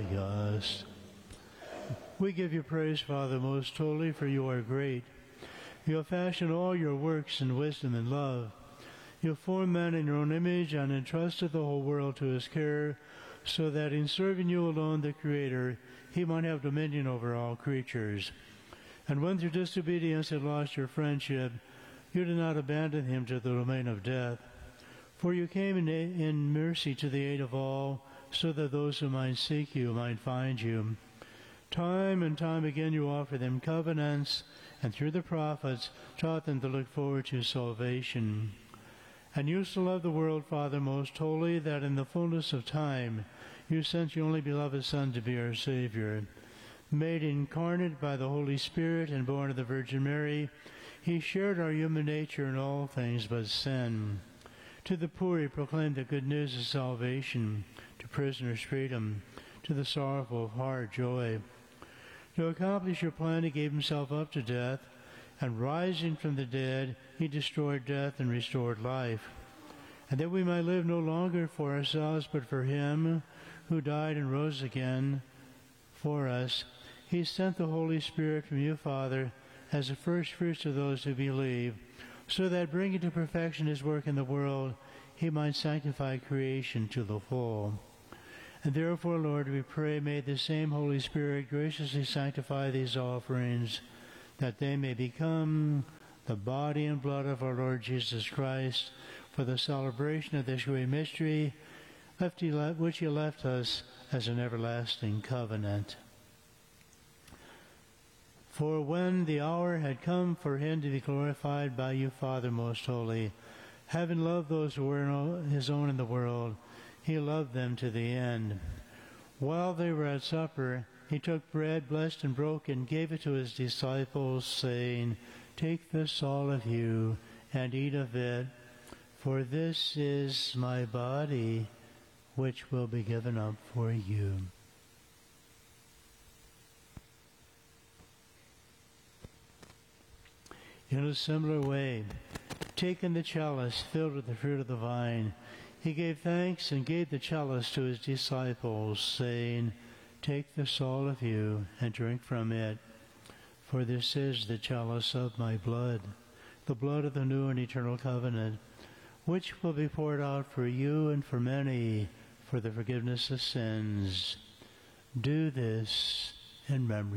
us. We give you praise, Father, most holy, for you are great. You have fashioned all your works in wisdom and love. You have formed man in your own image and entrusted the whole world to his care, so that in serving you alone, the Creator, he might have dominion over all creatures. And when through disobedience he lost your friendship, you did not abandon him to the domain of death. For you came in mercy to the aid of all, so that those who might seek you might find you. Time and time again you offered them covenants, and through the prophets taught them to look forward to salvation. And you so loved the world, Father most holy, that in the fullness of time you sent your only beloved Son to be our Savior. Made incarnate by the Holy Spirit and born of the Virgin Mary, he shared our human nature in all things but sin. To the poor he proclaimed the good news of salvation, to prisoners freedom, to the sorrowful of heart joy. To accomplish your plan he gave himself up to death, and rising from the dead he destroyed death and restored life. And that we might live no longer for ourselves but for him who died and rose again for us, he sent the Holy Spirit from you, Father, as the first fruits of those who believe, so that bringing to perfection his work in the world, he might sanctify creation to the full. And therefore, Lord, we pray, may the same Holy Spirit graciously sanctify these offerings, that they may become the body and blood of our Lord Jesus Christ, for the celebration of this great mystery, which he left us as an everlasting covenant. For when the hour had come for him to be glorified by you, Father most holy, having loved those who were his own in the world, he loved them to the end. While they were at supper, he took bread, blessed and broke, and gave it to his disciples, saying, "Take this, all of you, and eat of it, for this is my body, which will be given up for you." In a similar way, taking the chalice filled with the fruit of the vine, he gave thanks and gave the chalice to his disciples, saying, "Take this, all of you, and drink from it, for this is the chalice of my blood, the blood of the new and eternal covenant, which will be poured out for you and for many for the forgiveness of sins. Do this in memory